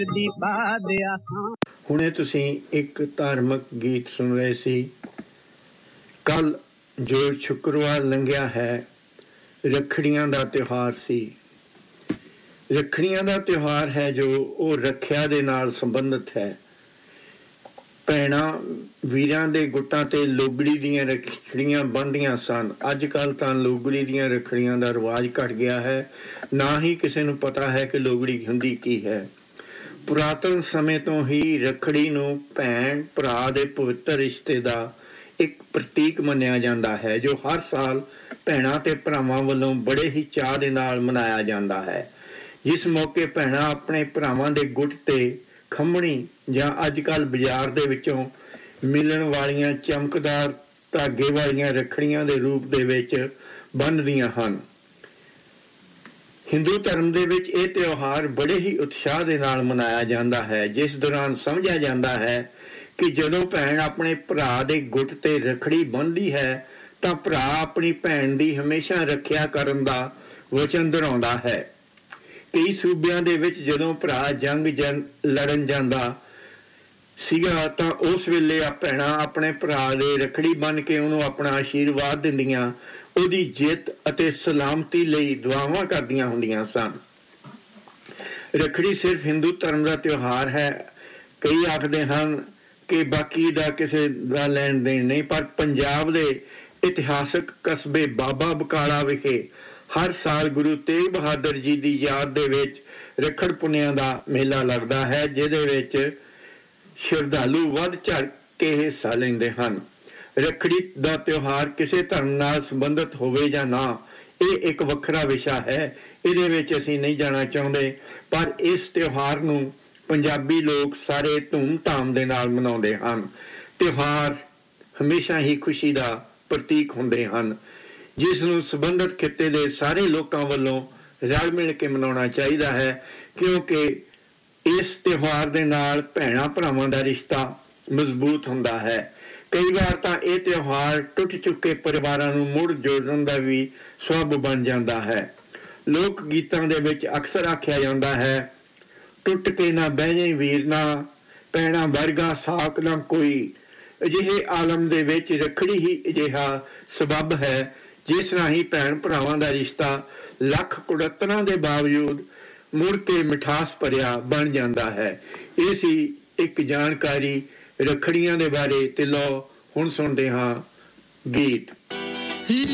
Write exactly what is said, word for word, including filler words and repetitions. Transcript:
ਦੀ ਪਾ ਦਿਆ। ਹੁਣੇ ਤੁਸੀਂ ਇੱਕ ਧਾਰਮਿਕ ਗੀਤ ਸੁਣ ਰਹੇ ਸੀ। ਕੱਲ ਜੋ ਸ਼ੁੱਕਰਵਾਰ ਲੰਘਿਆ ਹੈ, ਰੱਖੜੀਆਂ ਦਾ ਤਿਉਹਾਰ ਸੀ। ਰੱਖੜੀਆਂ ਦਾ ਤਿਉਹਾਰ ਹੈ ਜੋ ਉਹ ਰੱਖਿਆ ਦੇ ਨਾਲ ਸੰਬੰਧਿਤ ਹੈ। ਭੈਣਾਂ ਵੀਰਾਂ ਦੇ ਗੁੱਟਾਂ ਤੇ ਲੋਗੜੀ ਦੀਆਂ ਰੱਖੜੀਆਂ ਬੰਨ੍ਹਦੀਆਂ ਸਨ। ਅੱਜ ਕੱਲ੍ਹ ਤਾਂ ਲੋਗੜੀ ਦੀਆਂ ਰੱਖੜੀਆਂ ਦਾ ਰਿਵਾਜ ਘੱਟ ਗਿਆ ਹੈ, ਨਾ ਹੀ ਕਿਸੇ ਨੂੰ ਪਤਾ ਹੈ ਕਿ ਲੋਗੜੀ ਹੁੰਦੀ ਕੀ ਹੈ। ਪੁਰਾਤਨ ਸਮੇਂ ਤੋਂ ਹੀ ਰੱਖੜੀ ਨੂੰ ਭੈਣ ਭਰਾ ਦੇ ਪਵਿੱਤਰ ਰਿਸ਼ਤੇ ਦਾ ਇੱਕ ਪ੍ਰਤੀਕ ਮੰਨਿਆ ਜਾਂਦਾ ਹੈ, ਜੋ ਹਰ ਸਾਲ ਭੈਣਾਂ ਤੇ ਭਰਾਵਾਂ ਵੱਲੋਂ ਬੜੇ ਹੀ ਚਾਅ ਦੇ ਨਾਲ ਮਨਾਇਆ ਜਾਂਦਾ ਹੈ। ਜਿਸ ਮੌਕੇ ਭੈਣਾਂ ਆਪਣੇ ਭਰਾਵਾਂ ਦੇ ਗੁੱਟ ਤੇ ਖੰਮਣੀ ਜਾਂ ਅੱਜ ਕੱਲ੍ਹ ਬਾਜ਼ਾਰ ਦੇ ਵਿੱਚੋਂ ਮਿਲਣ ਵਾਲੀਆਂ ਚਮਕਦਾਰ ਧਾਗੇ ਵਾਲੀਆਂ ਰੱਖੜੀਆਂ ਦੇ ਰੂਪ ਦੇ ਵਿੱਚ ਬੰਨ੍ਹਦੀਆਂ ਹਨ। ਹਿੰਦੂ ਧਰਮ ਦੇ ਵਿੱਚ ਇਹ ਤਿਉਹਾਰ ਬੜੇ ਹੀ ਉਤਸ਼ਾਹ ਦੇ ਨਾਲ ਮਨਾਇਆ ਜਾਂਦਾ ਹੈ, ਜਿਸ ਦੌਰਾਨ ਸਮਝਿਆ ਜਾਂਦਾ ਹੈ ਕਿ ਜਦੋਂ ਭੈਣ ਆਪਣੇ ਭਰਾ ਦੇ ਗੁੱਟ ਤੇ ਰੱਖੜੀ ਬੰਨ੍ਹਦੀ ਹੈ ਤਾਂ ਭਰਾ ਆਪਣੀ ਭੈਣ ਦੀ ਹਮੇਸ਼ਾ ਰੱਖਿਆ ਕਰਨ ਦਾ ਵਚਨ ਦੁਹਰਾਉਂਦਾ ਹੈ। ਕਈ ਸੂਬਿਆਂ ਦੇ ਵਿੱਚ ਜਦੋਂ ਭਰਾ ਜੰਗ ਜਨ ਲੜਨ ਜਾਂਦਾ ਸੀਗਾ ਤਾਂ ਉਸ ਵੇਲੇ ਆ ਭੈਣਾਂ ਆਪਣੇ ਭਰਾ ਦੇ ਰੱਖੜੀ ਬੰਨ੍ਹ ਕੇ ਉਹਨੂੰ ਆਪਣਾ ਆਸ਼ੀਰਵਾਦ ਦਿੰਦੀਆਂ, ਉਹਦੀ ਜਿੱਤ ਅਤੇ ਸਲਾਮਤੀ ਲਈ ਦੁਆਵਾਂ ਕਰਦੀਆਂ ਹੁੰਦੀਆਂ ਸਨ। ਰੱਖੜੀ ਸਿਰਫ ਹਿੰਦੂ ਧਰਮ ਦਾ ਤਿਉਹਾਰ ਹੈ। ਕਈ ਆਖਦੇ ਹਨ ਕਿ ਬਾਕੀ ਦਾ ਕਿਸੇ ਦਾ ਲੈਣ ਦੇਣ ਨਹੀਂ, ਪਰ ਪੰਜਾਬ ਦੇ ਇਤਿਹਾਸਕ ਕਸਬੇ ਬਾਬਾ ਬਕਾਲਾ ਵਿਖੇ ਹਰ ਸਾਲ ਗੁਰੂ ਤੇਗ ਬਹਾਦਰ ਜੀ ਦੀ ਯਾਦ ਦੇ ਵਿੱਚ ਰੱਖੜ ਪੁੰਨਿਆਂ ਦਾ ਮੇਲਾ ਲੱਗਦਾ ਹੈ, ਜਿਹਦੇ ਵਿੱਚ ਸ਼ਰਧਾਲੂ ਵੱਧ ਚੜ੍ਹ ਕੇ ਹਿੱਸਾ ਲੈਂਦੇ ਹਨ। ਰੱਖੜੀ ਦਾ ਤਿਉਹਾਰ ਕਿਸੇ ਧਰਮ ਨਾਲ ਸੰਬੰਧਿਤ ਹੋਵੇ ਜਾਂ ਨਾ, ਇਹ ਇੱਕ ਵੱਖਰਾ ਵਿਸ਼ਾ ਹੈ, ਇਹਦੇ ਵਿੱਚ ਅਸੀਂ ਨਹੀਂ ਜਾਣਾ ਚਾਹੁੰਦੇ। ਪਰ ਇਸ ਤਿਉਹਾਰ ਨੂੰ ਪੰਜਾਬੀ ਲੋਕ ਸਾਰੇ ਧੂਮ-ਧਾਮ ਦੇ ਨਾਲ ਮਨਾਉਂਦੇ ਹਨ। ਤਿਉਹਾਰ ਹਮੇਸ਼ਾ ਹੀ ਖੁਸ਼ੀ ਦਾ ਪ੍ਰਤੀਕ ਹੁੰਦੇ ਹਨ, ਜਿਸ ਨੂੰ ਸੰਬੰਧਿਤ ਖਿੱਤੇ ਦੇ ਸਾਰੇ ਲੋਕਾਂ ਵੱਲੋਂ ਰਲ ਮਿਲ ਕੇ ਮਨਾਉਣਾ ਚਾਹੀਦਾ ਹੈ, ਕਿਉਂਕਿ ਇਸ ਤਿਉਹਾਰ ਦੇ ਨਾਲ ਭੈਣਾਂ ਭਰਾਵਾਂ ਦਾ ਰਿਸ਼ਤਾ ਮਜ਼ਬੂਤ ਹੁੰਦਾ ਹੈ। ਕਈ ਵਾਰ ਤਾਂ ਇਹ ਤਿਉਹਾਰ ਟੁੱਟ ਚੁੱਕੇ ਪਰਿਵਾਰਾਂ ਨੂੰ ਮੁੜ ਜੋੜਨ ਦਾ ਵੀ ਸਬੱਬ ਬਣ ਜਾਂਦਾ ਹੈ। ਲੋਕ ਗੀਤਾਂ ਦੇ ਵਿੱਚ ਅਕਸਰ ਆਖਿਆ ਜਾਂਦਾ ਹੈ, ਟੁੱਟ ਕੇ ਨਾ ਬਹਿ ਜਾਈਂ ਵੀਰ ਨਾ, ਭੈਣਾਂ ਵਰਗਾ ਸਾਕ ਨਾ ਕੋਈ। ਅਜਿਹੇ ਆਲਮ ਦੇ ਵਿੱਚ ਰੱਖੜੀ ਹੀ ਅਜਿਹਾ ਸਬੱਬ ਹੈ ਜਿਸ ਰਾਹੀਂ ਭੈਣ ਭਰਾਵਾਂ ਦਾ ਰਿਸ਼ਤਾ ਲੱਖ ਕੁੜੱਤਨਾਂ ਦੇ ਬਾਵਜੂਦ ਮੁੜ ਕੇ ਮਿਠਾਸ ਭਰਿਆ ਬਣ ਜਾਂਦਾ ਹੈ। ਇਹ ਸੀ ਇੱਕ ਜਾਣਕਾਰੀ ਰੱਖੜੀਆਂ ਦੇ ਬਾਰੇ। ਤੇ ਲਓ ਹੁਣ ਸੁਣਦੇ ਹਾਂ ਗੀਤ।